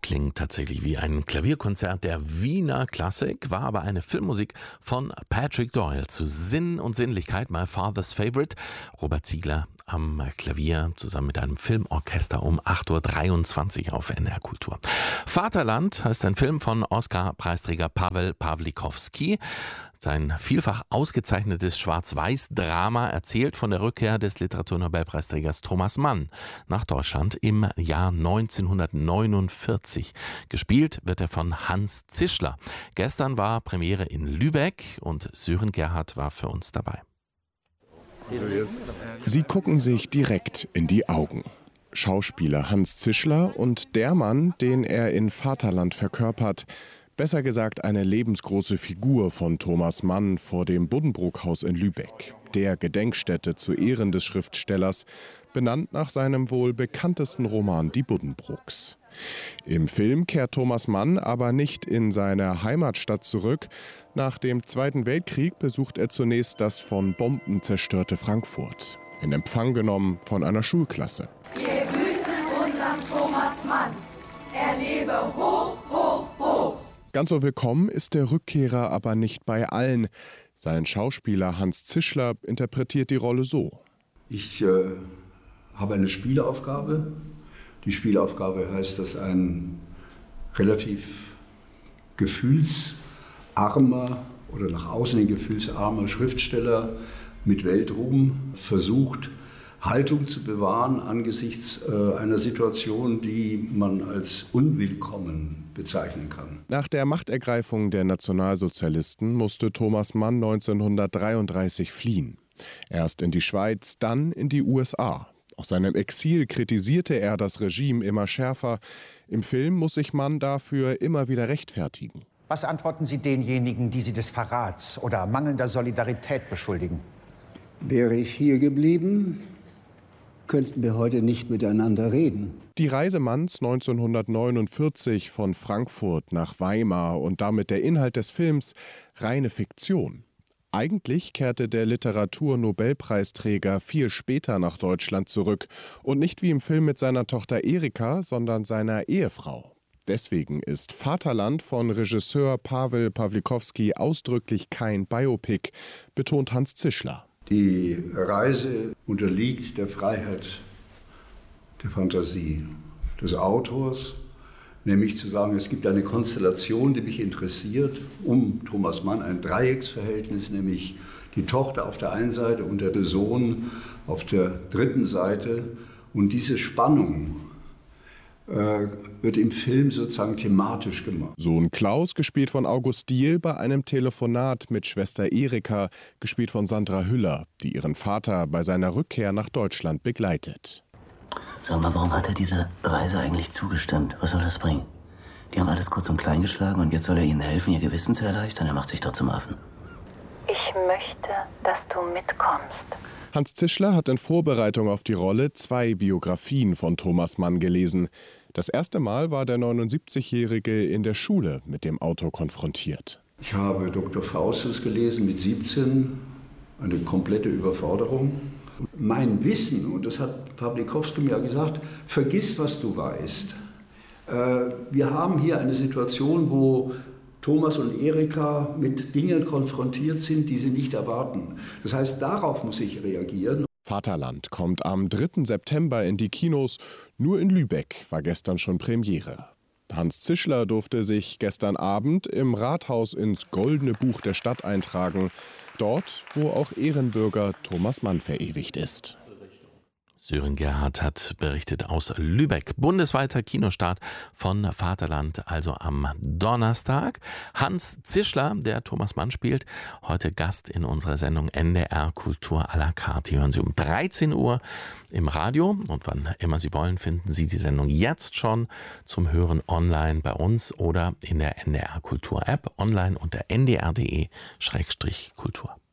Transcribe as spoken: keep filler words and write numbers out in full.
Klingt tatsächlich wie ein Klavierkonzert der Wiener Klassik, war aber eine Filmmusik von Patrick Doyle zu Sinn und Sinnlichkeit, My Father's Favorite. Robert Ziegler am Klavier zusammen mit einem Filmorchester um acht Uhr dreiundzwanzig auf N D R Kultur. Vaterland heißt ein Film von Oscar-Preisträger Paweł Pawlikowski. Sein vielfach ausgezeichnetes Schwarz-Weiß-Drama erzählt von der Rückkehr des Literaturnobelpreisträgers Thomas Mann nach Deutschland im Jahr neunzehnhundertneunundvierzig. Gespielt wird er von Hans Zischler. Gestern war Premiere in Lübeck und Sören Gerhardt war für uns dabei. Sie gucken sich direkt in die Augen. Schauspieler Hans Zischler und der Mann, den er in Vaterland verkörpert, besser gesagt eine lebensgroße Figur von Thomas Mann vor dem Buddenbrook-Haus in Lübeck, der Gedenkstätte zu Ehren des Schriftstellers, benannt nach seinem wohl bekanntesten Roman Die Buddenbrooks. Im Film kehrt Thomas Mann aber nicht in seine Heimatstadt zurück. Nach dem Zweiten Weltkrieg besucht er zunächst das von Bomben zerstörte Frankfurt, in Empfang genommen von einer Schulklasse. Wir grüßen unseren Thomas Mann. Er lebe hoch, hoch, hoch. Ganz so willkommen ist der Rückkehrer aber nicht bei allen. Sein Schauspieler Hans Zischler interpretiert die Rolle so. Ich äh, habe eine Spielaufgabe. Die Spielaufgabe heißt, dass ein relativ gefühlsarmer oder nach außen hin gefühlsarmer Schriftsteller mit Weltruhm versucht, Haltung zu bewahren angesichts äh, einer Situation, die man als unwillkommen bezeichnen kann. Nach der Machtergreifung der Nationalsozialisten musste Thomas Mann neunzehnhundertdreiunddreißig fliehen. Erst in die Schweiz, dann in die U S A. Aus seinem Exil kritisierte er das Regime immer schärfer. Im Film muss sich Mann dafür immer wieder rechtfertigen. Was antworten Sie denjenigen, die Sie des Verrats oder mangelnder Solidarität beschuldigen? Wäre ich hier geblieben, könnten wir heute nicht miteinander reden. Die Reise Manns neunzehnhundertneunundvierzig von Frankfurt nach Weimar und damit der Inhalt des Films reine Fiktion. Eigentlich kehrte der Literaturnobelpreisträger viel später nach Deutschland zurück und nicht wie im Film mit seiner Tochter Erika, sondern seiner Ehefrau. Deswegen ist Vaterland von Regisseur Paweł Pawlikowski ausdrücklich kein Biopic, betont Hans Zischler. Die Reise unterliegt der Freiheit der Fantasie des Autors, nämlich zu sagen, es gibt eine Konstellation, die mich interessiert, um Thomas Mann, ein Dreiecksverhältnis, nämlich die Tochter auf der einen Seite und der Sohn auf der dritten Seite. Und diese Spannung äh, wird im Film sozusagen thematisch gemacht. Sohn Klaus, gespielt von August Diehl, bei einem Telefonat mit Schwester Erika, gespielt von Sandra Hüller, die ihren Vater bei seiner Rückkehr nach Deutschland begleitet. Sag mal, warum hat er diese Reise eigentlich zugestimmt? Was soll das bringen? Die haben alles kurz und klein geschlagen und jetzt soll er ihnen helfen, ihr Gewissen zu erleichtern? Er macht sich doch zum Affen. Ich möchte, dass du mitkommst. Hans Zischler hat in Vorbereitung auf die Rolle zwei Biografien von Thomas Mann gelesen. Das erste Mal war der neunundsiebzigjährige in der Schule mit dem Autor konfrontiert. Ich habe Doktor Faustus gelesen mit siebzehn, eine komplette Überforderung. Mein Wissen, und das hat Pawlikowski mir gesagt, vergiss, was du weißt. Wir haben hier eine Situation, wo Thomas und Erika mit Dingen konfrontiert sind, die sie nicht erwarten. Das heißt, darauf muss ich reagieren. Vaterland kommt am dritten September in die Kinos. Nur in Lübeck war gestern schon Premiere. Hans Zischler durfte sich gestern Abend im Rathaus ins Goldene Buch der Stadt eintragen. Dort, wo auch Ehrenbürger Thomas Mann verewigt ist. Sören Gerhardt hat berichtet aus Lübeck. Bundesweiter Kinostart von Vaterland, also am Donnerstag. Hans Zischler, der Thomas Mann spielt, heute Gast in unserer Sendung N D R Kultur à la carte. Die hören Sie um dreizehn Uhr im Radio und wann immer Sie wollen, finden Sie die Sendung jetzt schon zum Hören online bei uns oder in der N D R Kultur App online unter n d r punkt d e Schrägstrich Kultur.